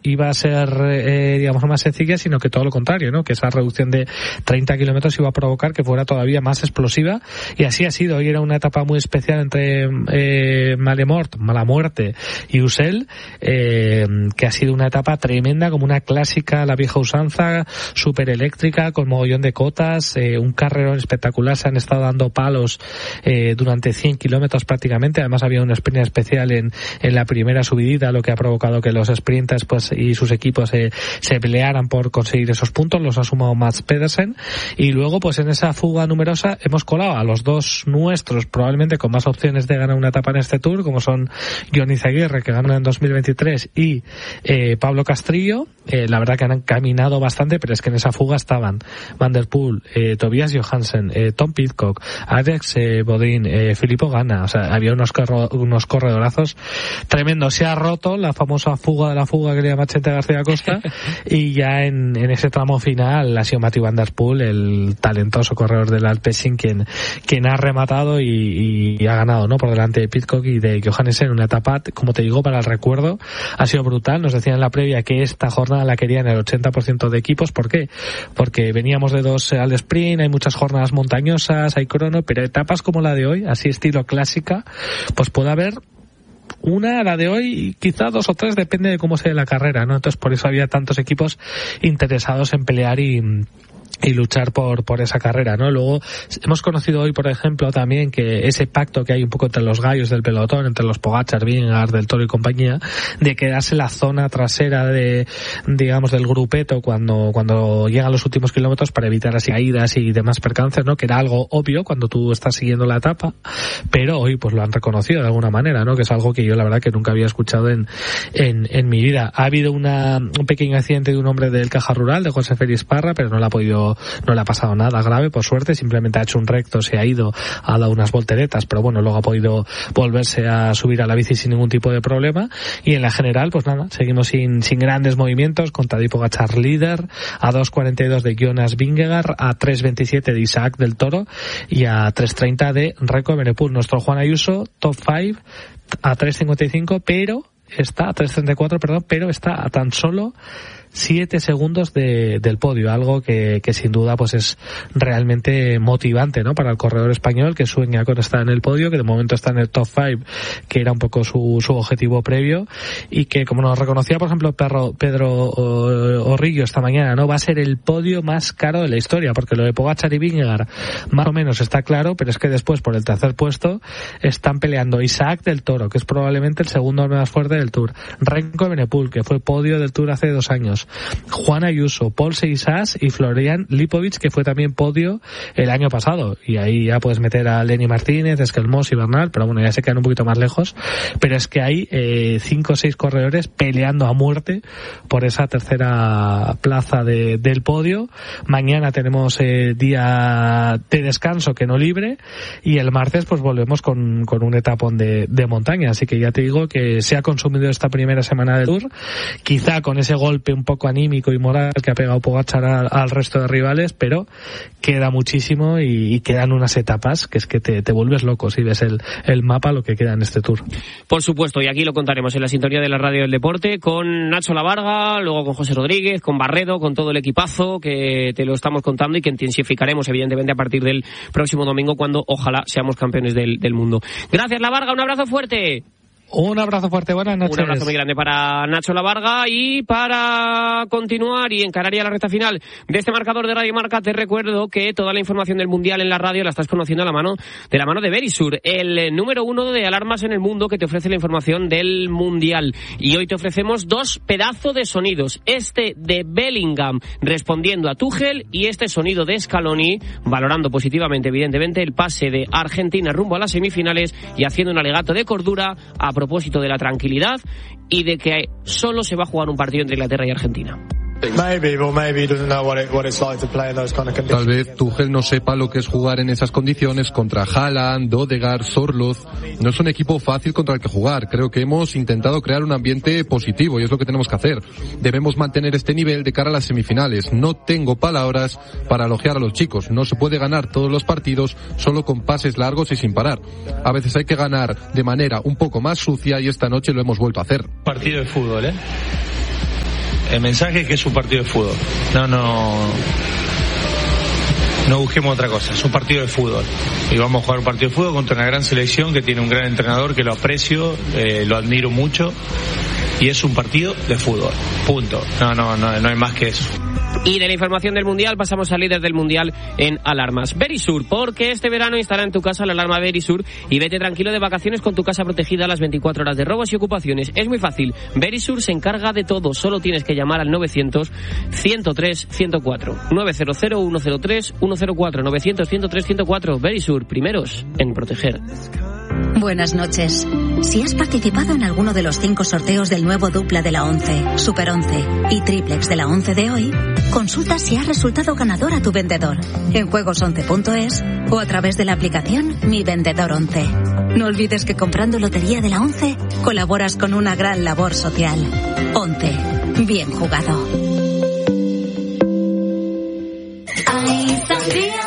iba a ser, digamos, más sencilla, sino que todo lo contrario, ¿no? Que esa reducción de 30 kilómetros iba a provocar que fuera todavía más explosiva, y así ha sido. Hoy era una etapa muy especial entre Mala Muerte y Usel, que ha sido una etapa tremenda, como una clásica a la vieja usanza, súper eléctrica, con mogollón de cotas, un carrerón espectacular. Se han estado dando palos durante 100 kilómetros prácticamente. Además había un sprint especial en la primera subidita, lo que ha provocado que los sprinters pues y sus equipos se pelearan por conseguir esos puntos. Los ha sumado Mads Pedersen, y luego pues en esa fuga numerosa hemos colado a los dos nuestros probablemente con más opciones de ganar una etapa en este Tour, como son Johnny Izaguirre, que ganó en 2023, y Pablo Castrillo. La verdad que han caminado bastante, pero es que en esa fuga estaban Van der Poel, Tobias Johansen, Tom Pidcock, Alex Bodin, Filippo Ganna. O sea, había unos corredorazos tremendos. Se ha roto la famosa fuga de la fuga que le llama Chente García Costa y ya en ese tramo final ha sido Mathieu Van der Poel, el talentoso corredor del Alpecin, quien ha rematado y ha ganado, ¿no? Por delante de Pidcock y de Johansen. Una etapa, como te digo, para el recuerdo, ha sido brutal. Nos decían en la previa que esta jornada la querían el 80% de equipos. ¿Por qué? Porque veníamos de 2 al sprint, hay muchas jornadas montañosas, hay crono, pero etapas como la de hoy, así estilo clásica, pues puede haber una, la de hoy, quizá 2 o 3, depende de cómo sea la carrera, ¿no? Entonces por eso había tantos equipos interesados en pelear y luchar por esa carrera, ¿no? Luego hemos conocido hoy, por ejemplo, también que ese pacto que hay un poco entre los gallos del pelotón, entre los Pogačar, Vingegaard, Del Toro y compañía, de quedarse la zona trasera de, digamos, del grupeto cuando llegan los últimos kilómetros para evitar así caídas y demás percances, ¿no? Que era algo obvio cuando tú estás siguiendo la etapa, pero hoy pues lo han reconocido de alguna manera, ¿no? Que es algo que yo la verdad que nunca había escuchado en mi vida. Ha habido un pequeño accidente de un hombre del Caja Rural, de José Félix Parra, pero no le ha pasado nada grave, por suerte. Simplemente ha hecho un recto, se ha ido, ha dado unas volteretas, pero bueno, luego ha podido volverse a subir a la bici sin ningún tipo de problema. Y en la general, pues nada, seguimos sin grandes movimientos, con Tadej Pogačar líder, a 2.42 de Jonas Vingegaard, a 3.27 de Isaac Del Toro y a 3.30 de Remco Evenepoel. Nuestro Juan Ayuso, top 5, a 3.55, pero está a 3.34, pero está a tan solo 7 segundos del podio, algo que sin duda pues es realmente motivante, ¿no? Para el corredor español, que sueña con estar en el podio, que de momento está en el top 5, que era un poco su objetivo previo, y que, como nos reconocía por ejemplo Pedro Orrillo esta mañana, ¿no? Va a ser el podio más caro de la historia, porque lo de Pogačar y Vingegaard más o menos está claro, pero es que después por el tercer puesto están peleando Isaac Del Toro, que es probablemente el segundo más fuerte del Tour, Remco Evenepoel, que fue podio del Tour hace 2 años, Juan Ayuso, Paul Seixas y Florian Lipovic, que fue también podio el año pasado. Y ahí ya puedes meter a Lenny Martínez, Esquelmos y Bernal, pero bueno, ya se quedan un poquito más lejos. Pero es que hay 5 o 6 corredores peleando a muerte por esa tercera plaza del podio. Mañana tenemos día de descanso, que no libre, y el martes pues volvemos con un etapón de montaña. Así que ya te digo que se ha consumido esta primera semana del Tour, quizá con ese golpe un poco anímico y moral que ha pegado Pogačar al resto de rivales, pero queda muchísimo y quedan unas etapas que es que te vuelves loco si ves el mapa, lo que queda en este Tour. Por supuesto, y aquí lo contaremos en la sintonía de la Radio del Deporte, con Nacho Lavarga, luego con José Rodríguez, con Barredo, con todo el equipazo que te lo estamos contando y que intensificaremos evidentemente a partir del próximo domingo, cuando ojalá seamos campeones del mundo. Gracias, Lavarga, un abrazo fuerte. Un abrazo fuerte, buenas noches. Un abrazo muy grande para Nacho Lavarga. Y para continuar y encarar ya la recta final de este marcador de Radio Marca, te recuerdo que toda la información del Mundial en la radio la estás conociendo de la mano de Verisur, el número 1 de alarmas en el mundo, que te ofrece la información del Mundial. Y hoy te ofrecemos 2 pedazos de sonidos. Este de Bellingham respondiendo a Tuchel, y este sonido de Scaloni valorando positivamente, evidentemente, el pase de Argentina rumbo a las semifinales y haciendo un alegato de cordura a propósito de la tranquilidad y de que solo se va a jugar un partido entre Inglaterra y Argentina. Tal vez Tuchel no sepa lo que es jugar en esas condiciones contra Haaland, Odegaard, Sorloth. No es un equipo fácil contra el que jugar. Creo que hemos intentado crear un ambiente positivo y es lo que tenemos que hacer. Debemos mantener este nivel de cara a las semifinales. No tengo palabras para elogiar a los chicos. No se puede ganar todos los partidos solo con pases largos y sin parar. A veces hay que ganar de manera un poco más sucia y esta noche lo hemos vuelto a hacer. Partido de fútbol, El mensaje es que es un partido de fútbol. No busquemos otra cosa, es un partido de fútbol. Y vamos a jugar un partido de fútbol contra una gran selección que tiene un gran entrenador que lo aprecio, lo admiro mucho. Y es un partido de fútbol. Punto. No hay más que eso. Y de la información del Mundial pasamos al líder del Mundial en alarmas. Verisur, porque este verano instala en tu casa la alarma Verisur y vete tranquilo de vacaciones con tu casa protegida a las 24 horas de robos y ocupaciones. Es muy fácil. Verisur se encarga de todo. Solo tienes que llamar al 900-103-104. 900-103-104. 900-103-104. Verisur, primeros en proteger. Buenas noches. Si has participado en alguno de los 5 sorteos del nuevo dupla de la 11, Super 11 y triplex de la 11 de hoy, consulta si has resultado ganador a tu vendedor en juegos11.es o a través de la aplicación Mi Vendedor 11. No olvides que comprando Lotería de la 11 colaboras con una gran labor social. 11. Bien jugado. Ay, sangría.